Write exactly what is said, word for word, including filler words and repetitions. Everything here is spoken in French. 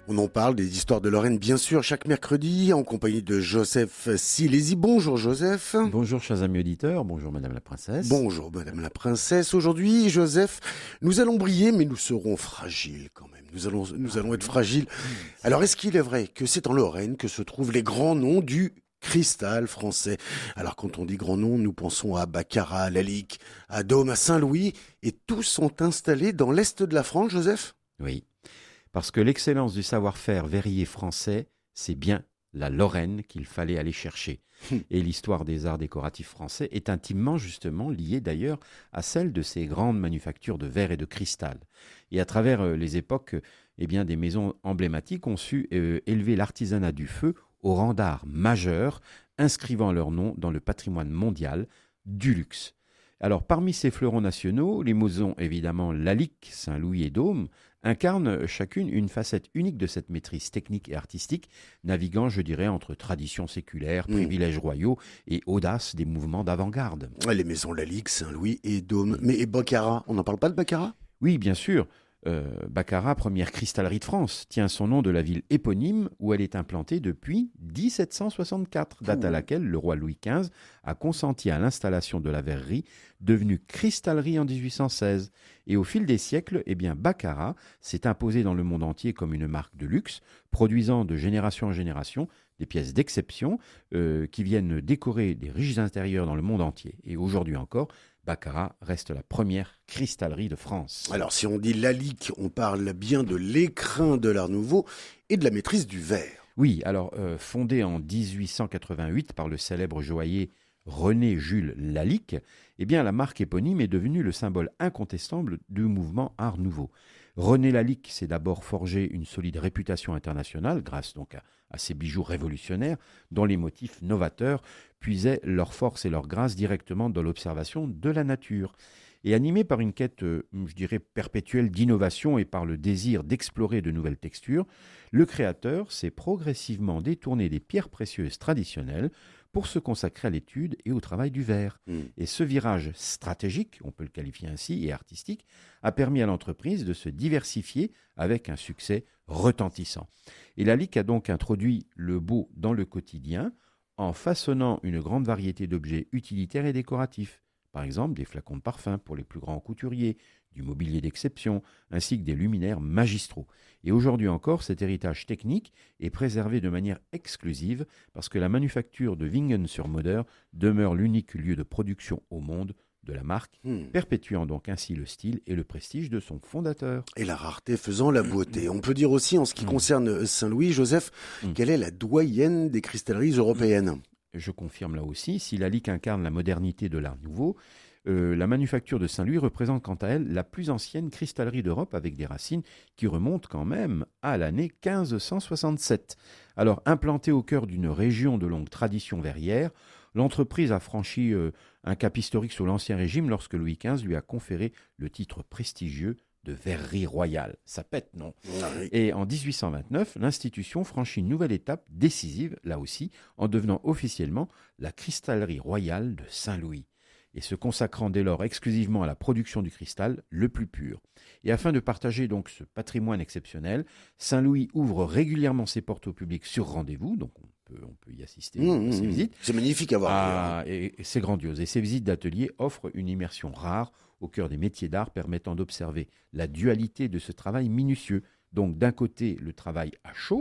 On en parle des histoires de Lorraine, bien sûr, chaque mercredi, en compagnie de Joseph Silési. Bonjour Joseph. Bonjour chers amis auditeurs, bonjour Madame la Princesse. Bonjour Madame la Princesse. Aujourd'hui, Joseph, nous allons briller, mais nous serons fragiles quand même. Nous allons, nous allons être fragiles. Alors, est-ce qu'il est vrai que c'est en Lorraine que se trouvent les grands noms du cristal français? Alors, quand on dit grands noms, nous pensons à Baccarat, à Lalique, à Dôme, à Saint-Louis, et tous sont installés dans l'est de la France, Joseph? Oui, parce que l'excellence du savoir-faire verrier français, c'est bien la Lorraine qu'il fallait aller chercher. Et l'histoire des arts décoratifs français est intimement justement liée d'ailleurs à celle de ces grandes manufactures de verre et de cristal. Et à travers euh, les époques, eh bien, des maisons emblématiques ont su euh, élever l'artisanat du feu au rang d'art majeur, inscrivant leur nom dans le patrimoine mondial du luxe. Alors, parmi ces fleurons nationaux, les maisons évidemment Lalique, Saint-Louis et Dôme incarnent chacune une facette unique de cette maîtrise technique et artistique, naviguant, je dirais, entre tradition séculaire, Mmh. privilèges royaux et audace des mouvements d'avant-garde. Les maisons Lalique, Saint-Louis et Dôme. Mais et Baccarat, on n'en parle pas de Baccarat? Oui, bien sûr. Euh, Baccarat, première cristallerie de France, tient son nom de la ville éponyme où elle est implantée depuis dix-sept cent soixante-quatre, date à laquelle le roi Louis quinze a consenti à l'installation de la verrerie, devenue cristallerie en dix-huit cent seize. Et au fil des siècles, eh bien, Baccarat s'est imposé dans le monde entier comme une marque de luxe, produisant de génération en génération des pièces d'exception euh, qui viennent décorer des riches intérieurs dans le monde entier. Et aujourd'hui encore, Baccarat reste la première cristallerie de France. Alors, si on dit Lalique, on parle bien de l'écrin de l'Art Nouveau et de la maîtrise du verre. Oui, alors euh, fondée en dix-huit cent quatre-vingt-huit par le célèbre joaillier René-Jules Lalique, eh bien la marque éponyme est devenue le symbole incontestable du mouvement Art Nouveau. René Lalique s'est d'abord forgé une solide réputation internationale grâce donc à, à ses bijoux révolutionnaires dont les motifs novateurs puisaient leur force et leur grâce directement dans l'observation de la nature. Et animé par une quête, euh, je dirais, perpétuelle d'innovation et par le désir d'explorer de nouvelles textures, le créateur s'est progressivement détourné des pierres précieuses traditionnelles pour se consacrer à l'étude et au travail du verre. Mmh. Et ce virage stratégique, on peut le qualifier ainsi, et artistique, a permis à l'entreprise de se diversifier avec un succès retentissant. Et Lalique a donc introduit le beau dans le quotidien en façonnant une grande variété d'objets utilitaires et décoratifs. Par exemple, des flacons de parfum pour les plus grands couturiers, du mobilier d'exception, ainsi que des luminaires magistraux. Et aujourd'hui encore, cet héritage technique est préservé de manière exclusive parce que la manufacture de Wingen-sur-Moder demeure l'unique lieu de production au monde de la marque, Mmh. perpétuant donc ainsi le style et le prestige de son fondateur. Et la rareté faisant la beauté. On peut dire aussi, en ce qui concerne Saint-Louis, Joseph, Mmh. quelle est la doyenne des cristalleries européennes? Je confirme là aussi, si Lalique incarne la modernité de l'Art Nouveau, euh, la manufacture de Saint-Louis représente quant à elle la plus ancienne cristallerie d'Europe avec des racines qui remontent quand même à l'année quinze cent soixante-sept. Alors, implantée au cœur d'une région de longue tradition verrière, l'entreprise a franchi euh, un cap historique sous l'Ancien Régime lorsque Louis quinze lui a conféré le titre prestigieux de verrerie royale. Ça pète, non? Ah oui. Et en dix-huit cent vingt-neuf, l'institution franchit une nouvelle étape décisive, là aussi, en devenant officiellement la cristallerie royale de Saint-Louis, et se consacrant dès lors exclusivement à la production du cristal le plus pur. Et afin de partager donc ce patrimoine exceptionnel, Saint-Louis ouvre régulièrement ses portes au public sur rendez-vous, donc on peut, on peut y assister Mmh, à ces mmh, visites. C'est magnifique à voir. Ah, et, et c'est grandiose. Et ces visites d'atelier offrent une immersion rare au cœur des métiers d'art permettant d'observer la dualité de ce travail minutieux. Donc d'un côté, le travail à chaud,